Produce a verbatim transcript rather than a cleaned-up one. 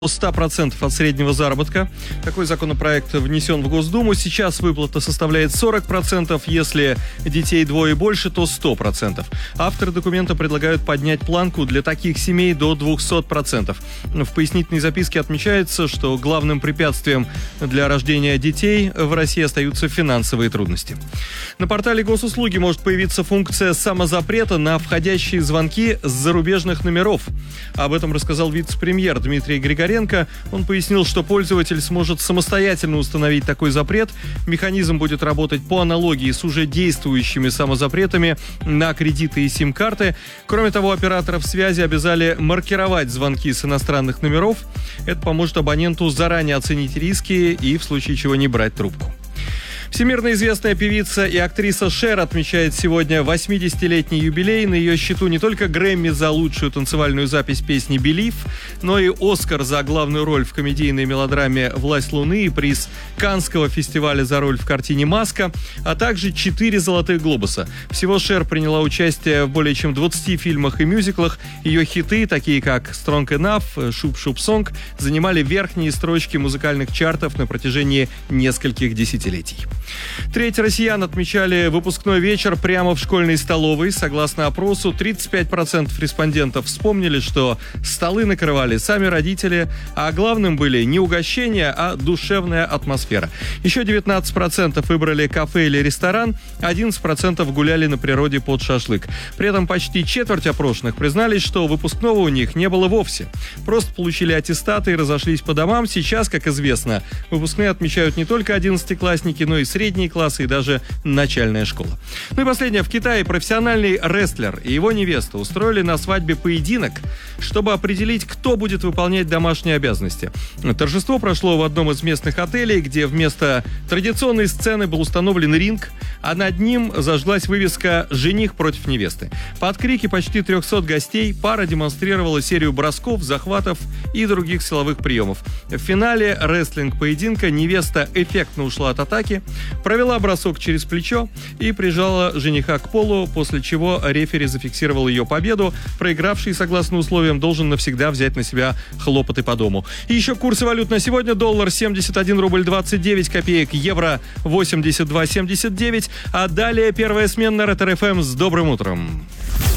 сто процентов от среднего заработка. Такой законопроект внесен в Госдуму. Сейчас выплата составляет сорок процентов. Если детей двое и больше, то сто процентов. Авторы документа предлагают поднять планку для таких семей до двести процентов. В пояснительной записке отмечается, что главным препятствием для рождения детей в России остаются финансовые трудности. На портале госуслуги может появиться функция самозапрета на входящие звонки с зарубежных номеров. Об этом рассказал вице-премьер Дмитрий Григоренко. Он пояснил, что пользователь сможет самостоятельно установить такой запрет. Механизм будет работать по аналогии с уже действующими самозапретами на кредиты и сим-карты. Кроме того, операторов связи обязали маркировать звонки с иностранных номеров. Это поможет абоненту заранее оценить риски и в случае чего не брать трубку. Всемирно известная певица и актриса Шер отмечает сегодня восьмидесятилетний юбилей. На ее счету не только Грэмми за лучшую танцевальную запись песни «Believe», но и Оскар за главную роль в комедийной мелодраме «Власть Луны» и приз Каннского фестиваля за роль в картине «Маска», а также четыре «Золотых глобуса». Всего Шер приняла участие в более чем двадцати фильмах и мюзиклах. Ее хиты, такие как «Strong Enough», «Шуп-Шуп Сонг», занимали верхние строчки музыкальных чартов на протяжении нескольких десятилетий. Треть россиян отмечали выпускной вечер прямо в школьной столовой. Согласно опросу, тридцать пять процентов респондентов вспомнили, что столы накрывали сами родители, а главным были не угощения, а душевная атмосфера. Еще девятнадцать процентов выбрали кафе или ресторан, одиннадцать процентов гуляли на природе под шашлык. При этом почти четверть опрошенных признались, что выпускного у них не было вовсе. Просто получили аттестаты и разошлись по домам. Сейчас, как известно, выпускные отмечают не только одиннадцатиклассники, но и средние классы и даже начальная школа. Ну и последнее. В Китае профессиональный рестлер и его невеста устроили на свадьбе поединок, чтобы определить, кто будет выполнять домашние обязанности. Торжество прошло в одном из местных отелей, где вместо традиционной сцены был установлен ринг, а над ним зажглась вывеска «Жених против невесты». Под крики почти трехсот гостей пара демонстрировала серию бросков, захватов и других силовых приемов. В финале рестлинг-поединка невеста эффектно ушла от атаки, провела бросок через плечо и прижала жениха к полу, после чего рефери зафиксировал ее победу. Проигравший, согласно условиям, должен навсегда взять на себя хлопоты по дому. И еще курсы валют на сегодня. Доллар семьдесят один рубль двадцать девять копеек, евро восемьдесят два семьдесят девять. А далее первая смена Ретро эф эм. С добрым утром.